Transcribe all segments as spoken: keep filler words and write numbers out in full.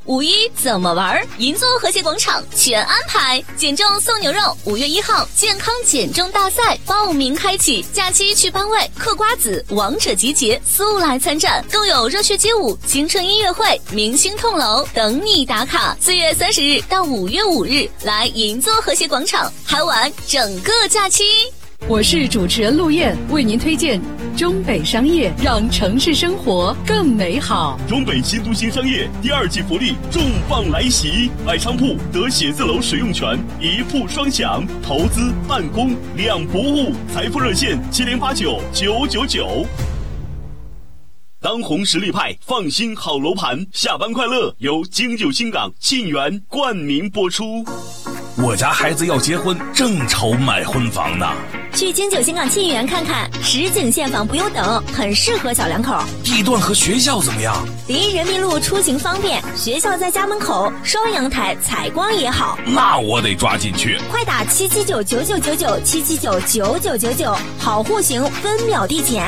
五一怎么玩？银座和谐广场全安排，减重送牛肉，五月一号健康减重大赛报名开启，假期去班委、嗑瓜子、王者集结，速来参战，更有热血街舞、青春音乐会、明星痛楼等你打卡。四月三十日到五月五日，来银座和谐广场嗨玩整个假期。 我是主持人陆燕，为您推荐中北商业，让城市生活更美好。 中北新都心商业第二季福利重磅来袭，爱商铺得写字楼使用权，一铺双享，投资办公两不误。财富热线七零八九九九九。当红实力派，放心好楼盘，下班快乐由京九新港沁园冠名播出。 我家孩子要结婚，正愁买婚房呢。 去京九新港沁园看看，实景现房不用等，很适合小两口。 地段和学校怎么样？ 离人民路出行方便，学校在家门口，双阳台，采光也好。 那我得抓紧去。 快打七七九九九九九七七九九九九九，好户型分秒递减。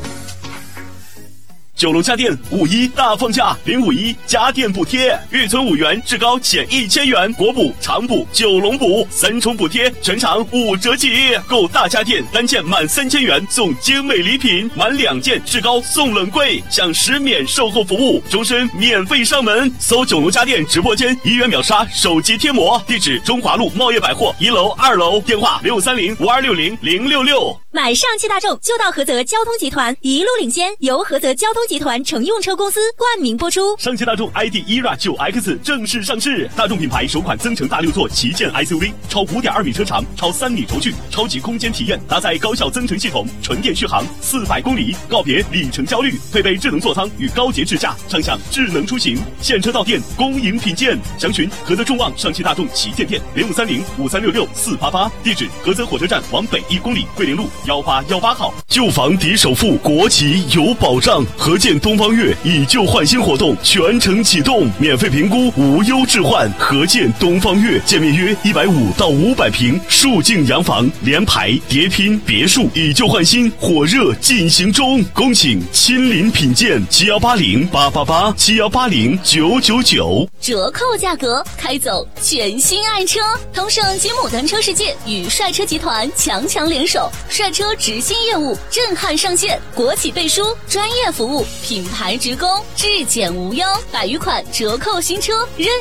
九龙家电五一大放价，零五一家电补贴，预存五元至高减一千元，国补、长补、九龙补三重补贴，全场五折起。购大家电单件满三千元送精美礼品，满两件至高送冷柜，享十免售后服务，终身免费上门。搜九龙家电直播间，一元秒杀手机贴膜，地址中华路茂业百货一楼、二楼，电话六三零五二六零零六六。 买上汽大众就到菏泽交通集团，一路领先，由菏泽交通集团乘用车公司冠名播出。 上汽大众 I D E R A 九 X 正式上市，大众品牌首款增程大六座旗舰 S U V， 超五点二米车长，超三米轴距，超级空间体验，搭载高效增程系统，纯电续航四百公里，告别里程焦虑，配备智能座舱与高节智驾，畅享智能出行。现车到店，恭迎品鉴。详询菏泽众旺上汽大众旗舰店零五三零五三六六四八八，地址菏泽火车站往北一公里，桂林路幺八幺八号。旧房抵首付，国企有保障。合建东方悦以旧换新活动全程启动，免费评估，无忧置换。合建东方悦，建面约一百五到五百平，数境洋房，联排、叠拼、别墅，以旧换新，火热进行中。恭请亲临品鉴，七幺八零八八八七幺八零九九九。 折扣价格，开走全新爱车。同盛吉姆单车世界与帅车集团强强联手，帅车直新业务震撼上线，国企背书，专业服务，品牌直供，质检无忧，百余款折扣新车任